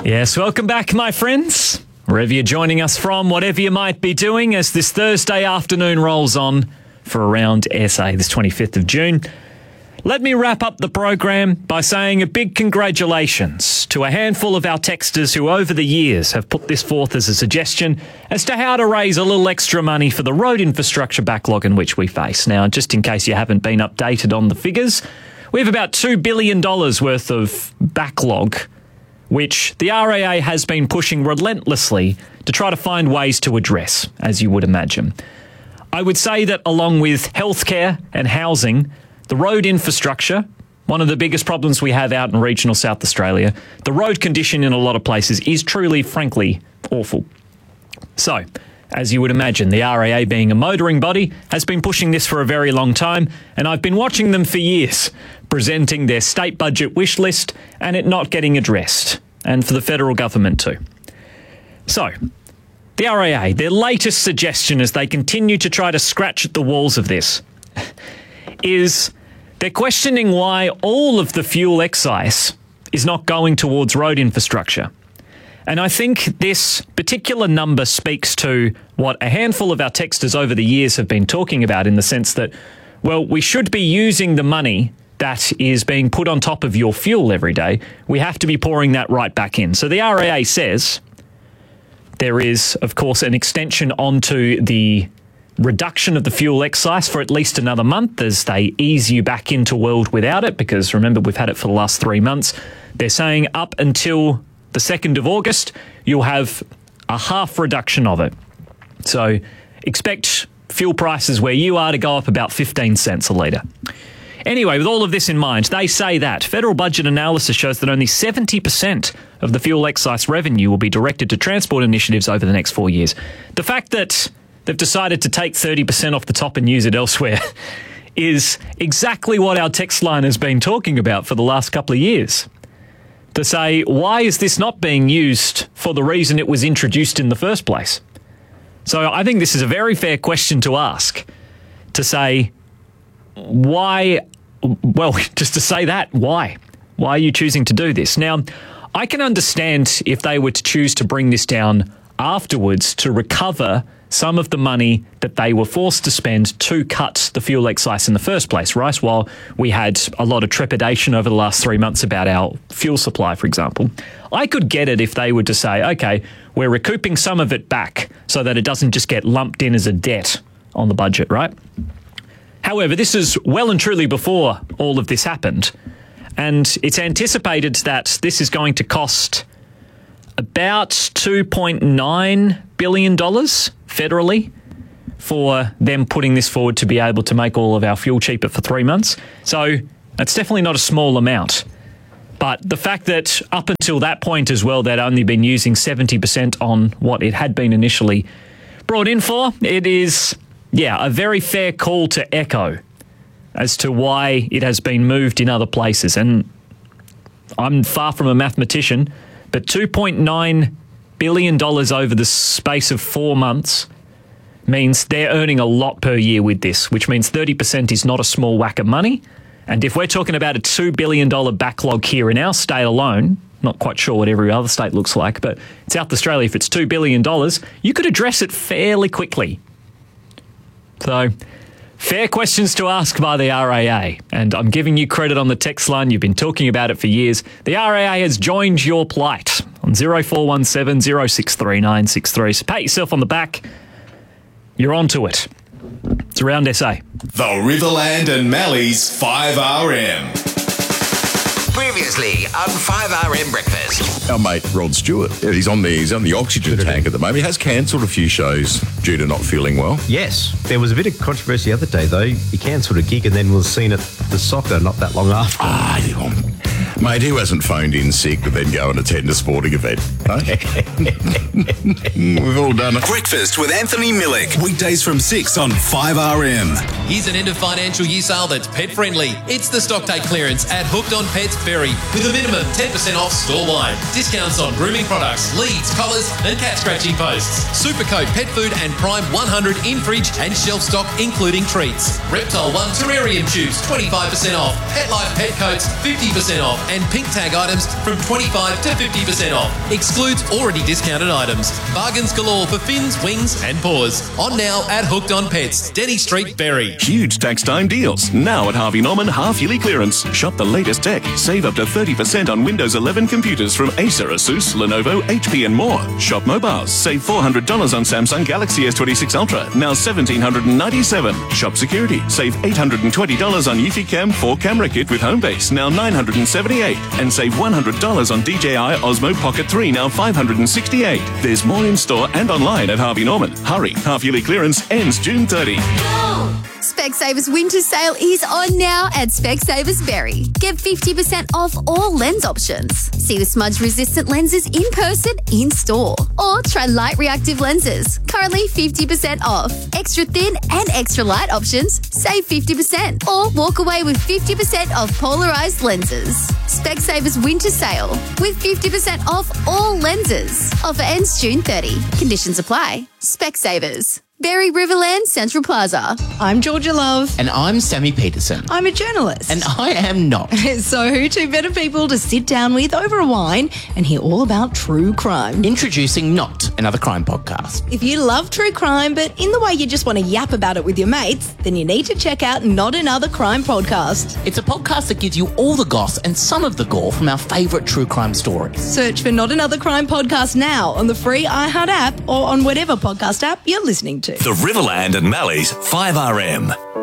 Yes, welcome back, my friends. Wherever you're joining us from, whatever you might be doing as this Thursday afternoon rolls on for Around SA, this 25th of June. Let me wrap up the program by saying a big congratulations to a handful of our texters who over the years have put this forth as a suggestion as to how to raise a little extra money for the road infrastructure backlog in which we face. Now, just in case you haven't been updated on the figures, we have about $2 billion worth of backlog, which the RAA has been pushing relentlessly to try to find ways to address, as you would imagine. I would say that along with healthcare and housing, the road infrastructure, one of the biggest problems we have out in regional South Australia, the road condition in a lot of places is truly, frankly, awful. So, as you would imagine, the RAA being a motoring body has been pushing this for a very long time, and I've been watching them for years, presenting their state budget wish list and it not getting addressed, and for the federal government too. So, the RAA, their latest suggestion as they continue to try to scratch at the walls of this is they're questioning why all of the fuel excise is not going towards road infrastructure. And I think this particular number speaks to what a handful of our texters over the years have been talking about, in the sense that, well, we should be using the money that is being put on top of your fuel every day. We have to be pouring that right back in. So the RAA says there is, of course, an extension onto the reduction of the fuel excise for at least another month as they ease you back into world without it, because remember, we've had it for the last 3 months. They're saying up until the 2nd of August, you'll have a half reduction of it. So expect fuel prices where you are to go up about 15 cents a litre. Anyway, with all of this in mind, they say that federal budget analysis shows that only 70% of the fuel excise revenue will be directed to transport initiatives over the next 4 years. The fact that they've decided to take 30% off the top and use it elsewhere is exactly what our text line has been talking about for the last couple of years. To say, why is this not being used for the reason it was introduced in the first place? So I think this is a very fair question to ask, to say, why? Well, just to say that, why? Why are you choosing to do this? Now, I can understand if they were to choose to bring this down afterwards to recover some of the money that they were forced to spend to cut the fuel excise in the first place, right? While we had a lot of trepidation over the last 3 months about our fuel supply, for example. I could get it if they were to say, okay, we're recouping some of it back so that it doesn't just get lumped in as a debt on the budget, right? However, this is well and truly before all of this happened, and it's anticipated that this is going to cost about $2.9 billion federally for them putting this forward to be able to make all of our fuel cheaper for 3 months. So that's definitely not a small amount. But the fact that up until that point as well, they'd only been using 70% on what it had been initially brought in for, it is, a very fair call to echo as to why it has been moved in other places. And I'm far from a mathematician, but $2.9 billion over the space of 4 months means they're earning a lot per year with this, which means 30% is not a small whack of money. And if we're talking about a $2 billion backlog here in our state alone, not quite sure what every other state looks like, but in South Australia, if it's $2 billion, you could address it fairly quickly. So, fair questions to ask by the RAA, and I'm giving you credit on the text line. You've been talking about it for years. The RAA has joined your plight on 0417 063 963. So pat yourself on the back. You're onto it. It's Around SA. The Riverland and Mallee's 5RM. Previously on 5RM Breakfast. Our mate Rod Stewart, he's on the oxygen tank at the moment. He has cancelled a few shows due to not feeling well. Yes, there was a bit of controversy the other day though. He cancelled a gig and then was seen at the soccer not that long after. Mate, who hasn't phoned in sick but then go and attend a sporting event? Huh? We've all done it. Breakfast with Anthony Millick. Weekdays from 6 on 5RM. Here's an end of financial year sale that's pet friendly. It's the stock take clearance at Hooked on Pets Ferry with a minimum 10% off store-wide. Discounts on grooming products, leads, collars and cat scratching posts. Supercoat pet food and Prime 100 in fridge and shelf stock including treats. Reptile 1 terrarium tubes 25% off. Pet Life pet coats 50% off. and pink tag items from 25 to 50% off. Excludes already discounted items. Bargains galore for fins, wings and paws. On now at Hooked on Pets, Denny Street, Berry. Huge tax time deals now at Harvey Norman half-yearly clearance. Shop the latest tech. Save up to 30% on Windows 11 computers from Acer, Asus, Lenovo, HP and more. Shop mobiles. Save $400 on Samsung Galaxy S26 Ultra, now $1,797. Shop security. Save $820 on Eufy Cam 4 camera kit with Homebase, now $978. And save $100 on DJI Osmo Pocket 3, now $568. There's more in store and online at Harvey Norman. Hurry, half-yearly clearance ends June 30. Specsavers winter sale is on now at Specsavers Berry. Get 50% off all lens options. See the smudge-resistant lenses in person, in store. Or try light reactive lenses, currently 50% off. Extra thin and extra light options, save 50%. Or walk away with 50% off polarized lenses. Specsavers winter sale with 50% off all lenses. Offer ends June 30. Conditions apply. Specsavers. Berry Riverland Central Plaza. I'm Georgia Love. And I'm Sammy Peterson. I'm a journalist. And I am not. So who two better people to sit down with over a wine and hear all about true crime? Introducing Not, another crime podcast. If you love true crime, but in the way you just want to yap about it with your mates, then you need to check out Not Another Crime Podcast. It's a podcast that gives you all the goss and some of the gore from our favourite true crime stories. Search for Not Another Crime Podcast now on the free iHeart app or on whatever podcast app you're listening to. The Riverland and Mallee's 5RM.